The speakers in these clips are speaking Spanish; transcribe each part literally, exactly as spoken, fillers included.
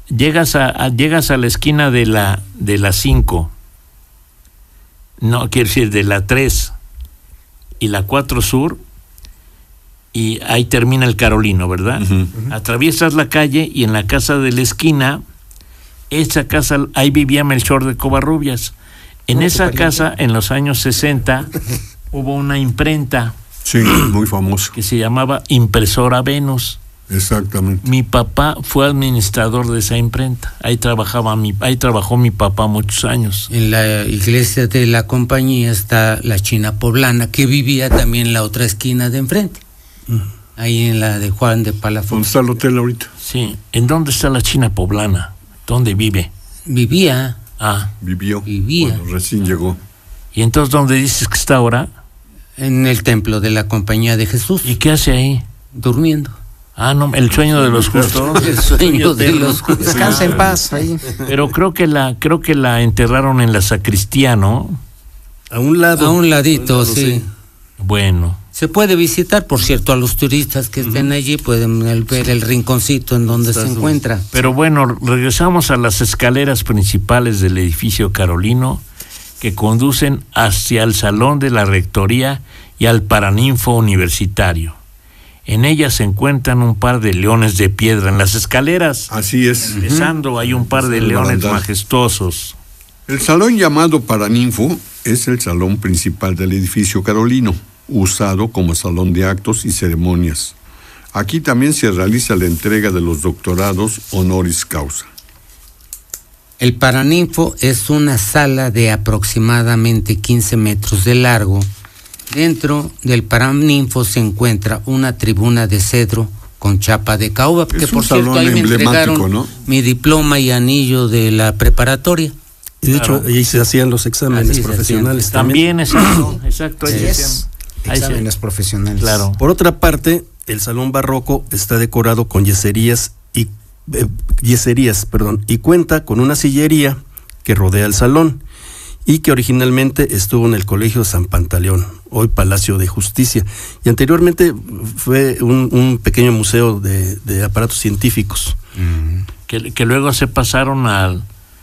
llegas a, a llegas a la esquina de la de la cinco, no, quiero decir de la tres y la cuatro Sur, y ahí termina el Carolino, ¿verdad? Uh-huh. Uh-huh. Atraviesas la calle y en la casa de la esquina, esa casa, ahí vivía Melchor de Covarrubias. En oh, esa casa, en los años sesenta, hubo una imprenta. Sí, muy famosa. Que se llamaba Impresora Venus. Exactamente. Mi papá fue administrador de esa imprenta. Ahí trabajaba mi, ahí trabajó mi papá muchos años. En la iglesia de la compañía está la China Poblana, que vivía también en la otra esquina de enfrente. Uh-huh. Ahí en la de Juan de Palafox. ¿Dónde está el hotel ahorita? Sí. ¿En dónde está la China Poblana? ¿Dónde vive? Vivía. Ah. Vivió. Vivía. Bueno, recién llegó. ¿Y entonces dónde dices que está ahora? En el templo de la Compañía de Jesús. ¿Y qué hace ahí? Durmiendo. Ah, no, el sueño de los justos. El sueño de los justos. Descansa en paz ahí. Pero creo que la creo que la enterraron en la sacristía, ¿no? A un lado. A un ladito, a un lado, sí. sí. Bueno. Se puede visitar, por cierto, a los turistas que estén uh-huh. allí pueden ver el rinconcito en donde Está se su... encuentra. Pero bueno, regresamos a las escaleras principales del edificio Carolino que conducen hacia el salón de la rectoría y al Paraninfo Universitario. En ellas se encuentran un par de leones de piedra en las escaleras. Así es. Empezando, uh-huh. hay un par de leones majestuosos. El salón llamado Paraninfo es el salón principal del edificio Carolino, usado como salón de actos y ceremonias. Aquí también se realiza la entrega de los doctorados honoris causa. El Paraninfo es una sala de aproximadamente quince metros de largo. Dentro del Paraninfo se encuentra una tribuna de cedro con chapa de caoba, que por cierto ahí me entregaron, ¿no?, mi diploma y anillo de la preparatoria. Y de claro. hecho ahí se hacían los exámenes Así profesionales también. También, exacto, exacto. Ahí yes. se hacían, exámenes se... profesionales. Claro. Por otra parte, el salón barroco está decorado con yeserías y eh, yeserías, perdón, y cuenta con una sillería que rodea el salón y que originalmente estuvo en el Colegio San Pantaleón, hoy Palacio de Justicia, y anteriormente fue un, un pequeño museo de, de aparatos científicos. Mm. Que, que luego se pasaron al,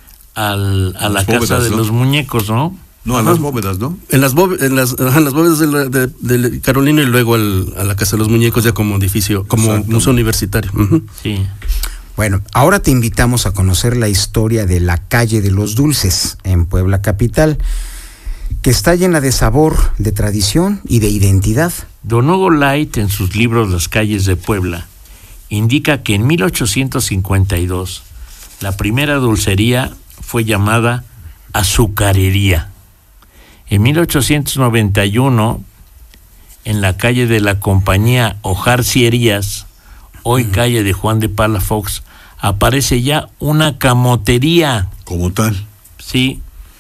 al a la bóvedas, casa de ¿no? los muñecos, ¿no? No, a las bóvedas, ¿no? En las, bóvedas, en las, ajá, en las bóvedas del de, de Carolino y luego al, a la Casa de los Muñecos ya como edificio, como Exacto. museo universitario. Uh-huh. Sí. Bueno, ahora te invitamos a conocer la historia de la Calle de los Dulces en Puebla capital, que está llena de sabor, de tradición y de identidad. Don Hugo Light, en sus libros Las calles de Puebla, indica que en mil ochocientos cincuenta y dos la primera dulcería fue llamada Azucarería. En mil ochocientos noventa y uno, en la calle de la Compañía Ojar Cierías, hoy calle de Juan de Palafox, aparece ya una camotería. Como tal. Sí.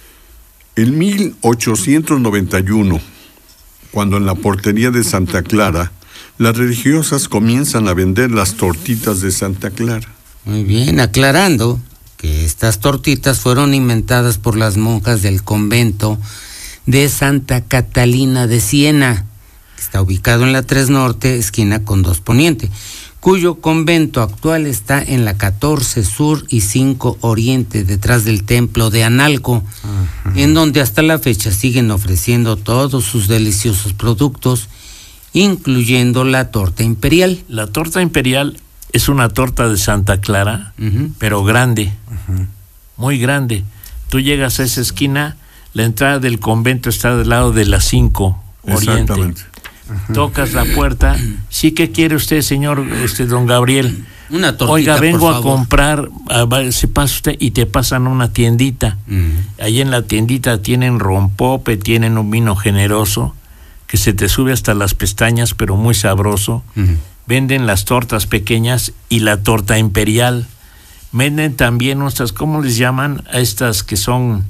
En mil ochocientos noventa y uno, cuando en la portería de Santa Clara, las religiosas comienzan a vender las tortitas de Santa Clara. Muy bien, aclarando que estas tortitas fueron inventadas por las monjas del convento de Santa Catalina de Siena, que está ubicado en la tres Norte, esquina con dos Poniente, cuyo convento actual está en la catorce Sur y cinco Oriente, detrás del templo de Analco, uh-huh. en donde hasta la fecha siguen ofreciendo todos sus deliciosos productos, incluyendo la torta imperial. La torta imperial es una torta de Santa Clara, uh-huh. pero grande, uh-huh. muy grande. Tú llegas a esa esquina, la entrada del convento está del lado de la cinco Oriente. Exactamente. Uh-huh. Tocas la puerta. Sí, ¿qué quiere usted, señor, este don Gabriel? Una tortita, Oiga, vengo por a favor. comprar, a, se pasa usted y te pasan a una tiendita. Uh-huh. Ahí en la tiendita tienen rompope, tienen un vino generoso que se te sube hasta las pestañas, pero muy sabroso. Uh-huh. Venden las tortas pequeñas y la torta imperial. Venden también nuestras, ¿cómo les llaman? A estas que son,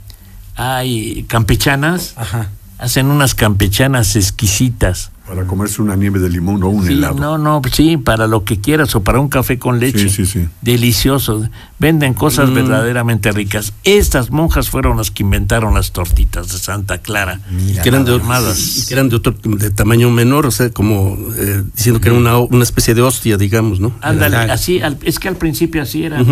ay, campechanas. Ajá. Hacen unas campechanas exquisitas. Para comerse una nieve de limón o un sí, helado. No, no, sí, para lo que quieras o para un café con leche. Sí, sí, sí. Delicioso. Venden cosas mm. verdaderamente ricas. Estas monjas fueron las que inventaron las tortitas de Santa Clara. Mira, que eran de, que eran de otro de tamaño menor, o sea, como eh, diciendo que era una, una especie de hostia, digamos, ¿no? Ándale, así, al, es que al principio así era. Uh-huh.